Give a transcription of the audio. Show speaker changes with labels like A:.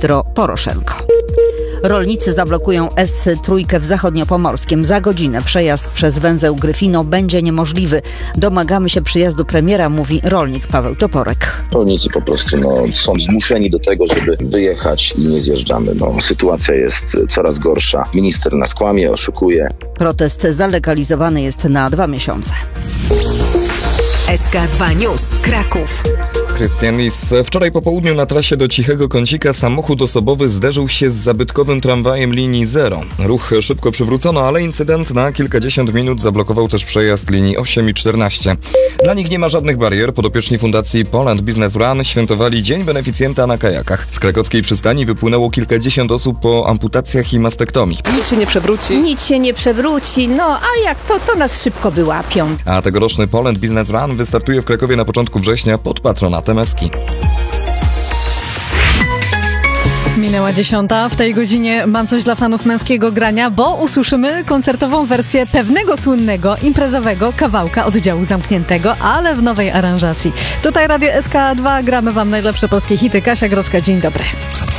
A: Petro Poroszenko. Rolnicy zablokują S3 w Zachodniopomorskiem. Za godzinę przejazd przez węzeł Gryfino będzie niemożliwy. Domagamy się przyjazdu premiera, mówi rolnik Paweł Toporek.
B: Rolnicy po prostu są zmuszeni do tego, żeby wyjechać i nie zjeżdżamy. Sytuacja jest coraz gorsza. Minister nas kłamie, oszukuje.
A: Protest zalegalizowany jest na 2 miesiące.
C: SK2 News, Kraków.
D: Krystian Lis. Wczoraj po południu na trasie do Cichego Kącika samochód osobowy zderzył się z zabytkowym tramwajem linii 0. Ruch szybko przywrócono, ale incydent na kilkadziesiąt minut zablokował też przejazd linii 8 i 14. Dla nich nie ma żadnych barier. Podopieczni Fundacji Poland Business Run świętowali Dzień Beneficjenta na kajakach. Z krakowskiej przystani wypłynęło kilkadziesiąt osób po amputacjach i mastektomii.
E: Nic się nie przewróci.
F: Nic się nie przewróci, a jak to nas szybko wyłapią.
D: A tegoroczny Poland Business Run wystartuje w Krakowie na początku września pod patronatem Eski.
G: Minęła 10. W tej godzinie mam coś dla fanów męskiego grania, bo usłyszymy koncertową wersję pewnego słynnego, imprezowego kawałka Oddziału Zamkniętego, ale w nowej aranżacji. Tutaj Radio SK2, gramy wam najlepsze polskie hity. Kasia Grodzka, dzień dobry.